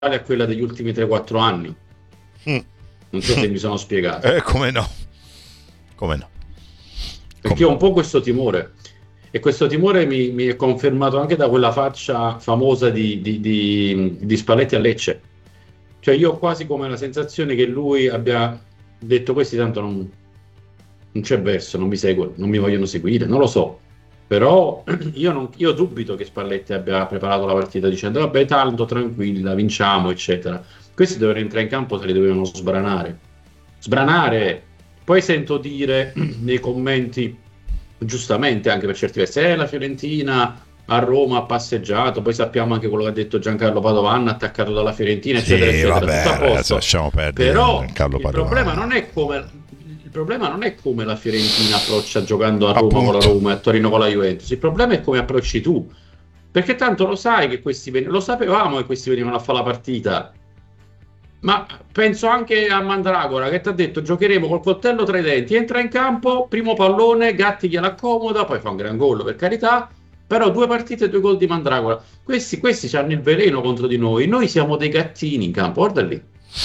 a quella degli ultimi 3-4 anni. Non so se mi sono spiegato. Come no? Perché ho un po' questo timore, e questo timore mi è confermato anche da quella faccia famosa di Spalletti a Lecce. Cioè io ho quasi come la sensazione che lui abbia detto: questi tanto non c'è verso, non mi seguono, non mi vogliono seguire, non lo so. Però io dubito che Spalletti abbia preparato la partita dicendo: vabbè, tanto tranquilla, vinciamo, eccetera. Questi dovevano entrare in campo, se li dovevano sbranare. Poi sento dire nei commenti, giustamente anche per certi versi, la Fiorentina a Roma ha passeggiato, poi sappiamo anche quello che ha detto Giancarlo Padovan, attaccato dalla Fiorentina, eccetera, eccetera. Vabbè, tutto a posto. ragazzi, lasciamo perdere. Però Giancarlo il Padovan. problema non è come la Fiorentina approccia giocando a Roma con la Roma e a Torino con la Juventus. Il problema è come approcci tu, perché tanto lo sai che lo sapevamo che questi venivano a fare la partita. Ma penso anche a Mandragora che ti ha detto: giocheremo col coltello tra i denti, entra in campo, primo pallone, Gatti gliela accomoda, poi fa un gran gol, per carità, però 2 partite e 2 gol di Mandragora. Questi hanno il veleno contro di noi siamo dei gattini in campo, guarda lì.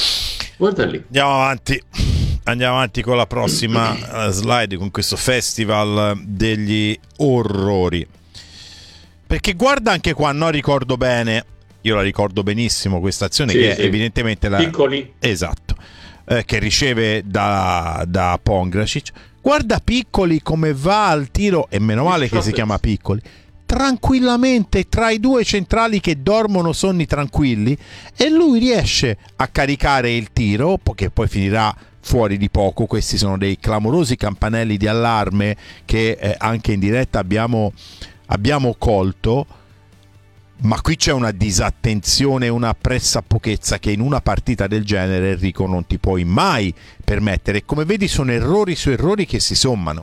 Andiamo avanti con la prossima slide, con questo festival degli orrori, perché guarda anche qua, non ricordo bene, io la ricordo benissimo questa azione, sì, che è evidentemente Piccoli, esatto, che riceve da Pongracic. Guarda Piccoli come va al tiro, e meno male che si chiama Piccoli, tranquillamente tra i 2 centrali che dormono sonni tranquilli, e lui riesce a caricare il tiro, che poi finirà fuori di poco. Questi sono dei clamorosi campanelli di allarme che anche in diretta abbiamo colto. Ma qui c'è una disattenzione, una pressapochezza che in una partita del genere, Enrico, non ti puoi mai permettere. Come vedi, sono errori su errori che si sommano.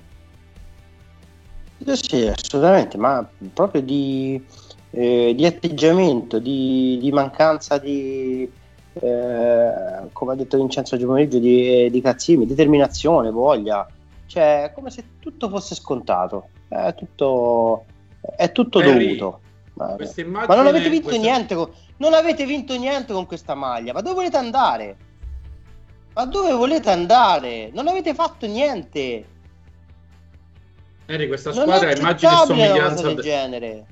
Sì, assolutamente, ma proprio di atteggiamento, di mancanza di, come ha detto Vincenzo oggi pomeriggio, di cazzimi, determinazione, voglia. Cioè, come se tutto fosse scontato, è tutto dovuto. Ma non avete vinto niente non avete vinto niente con questa maglia. Ma dove volete andare? Non avete fatto niente. Questa squadra è immagine e somiglianza del genere.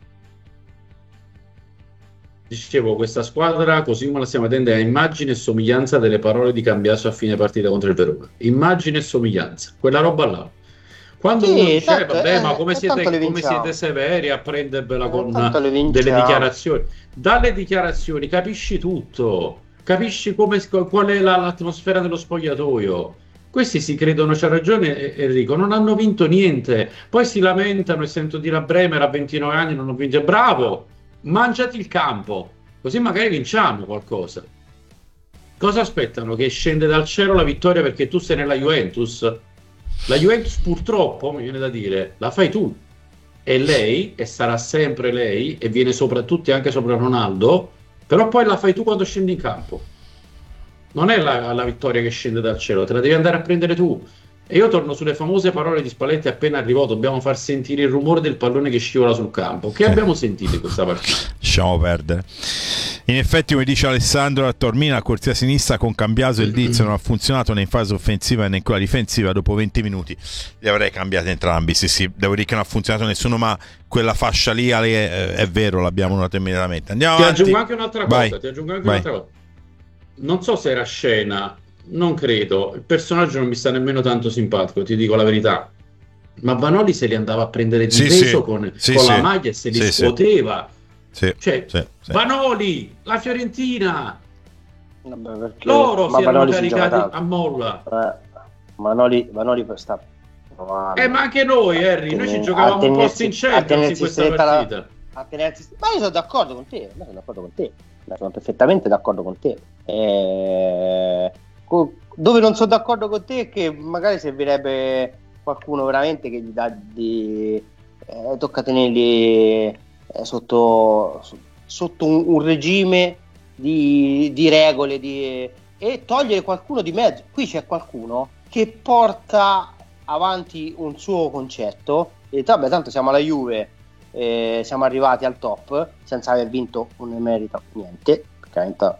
Dicevo, questa squadra, così come la stiamo vedendo, è immagine e somiglianza delle parole di Cambiaso a fine partita contro il Verona. Immagine e somiglianza, quella roba là. Quando uno dice: vabbè, ma come siete severi a prendervela con delle dichiarazioni? Dalle dichiarazioni capisci tutto, capisci qual è l'atmosfera dello spogliatoio. Questi si credono, c'ha ragione Enrico, non hanno vinto niente, poi si lamentano, e sento dire a Bremer a 29 anni non ho vinto. Bravo, mangiati il campo, così magari vinciamo qualcosa. Cosa aspettano? Che scende dal cielo la vittoria perché tu sei nella Juventus? La Juventus, purtroppo, mi viene da dire, la fai tu, e lei, e sarà sempre lei, e viene soprattutto anche sopra Ronaldo, però poi la fai tu quando scendi in campo. Non è la vittoria che scende dal cielo, te la devi andare a prendere tu. E io torno sulle famose parole di Spalletti appena arrivò: dobbiamo far sentire il rumore del pallone che scivola sul campo. Che abbiamo sentito in questa partita? Lasciamo perdere. In effetti, come dice Alessandro, a Tormina a corsia sinistra con Cambiaso il Diz non ha funzionato né in fase offensiva né in quella difensiva. Dopo 20 minuti li avrei cambiati entrambi. Sì, devo dire che non ha funzionato nessuno, ma quella fascia lì è vero, l'abbiamo notata immediatamente. Andiamo avanti. Aggiungo anche un'altra cosa. Non so se era scena, non credo. Il personaggio non mi sta nemmeno tanto simpatico, ti dico la verità. Ma Vanoli se li andava a prendere di peso con la maglia e se li scuoteva. Vanoli, la Fiorentina. Vabbè, loro si erano caricati a molla. Vanoli sta provando. Ma anche noi, Harry, noi ci giocavamo un posto in Champions in questa partita. Ma io sono d'accordo con te. Sono perfettamente d'accordo con te. Dove non sono d'accordo con te è che magari servirebbe qualcuno veramente che gli dà tocca tenerli sotto un regime di regole e togliere qualcuno di mezzo. Qui c'è qualcuno che porta avanti un suo concetto e vabbè, tanto siamo alla Juve, siamo arrivati al top senza aver vinto un emerito niente, carità.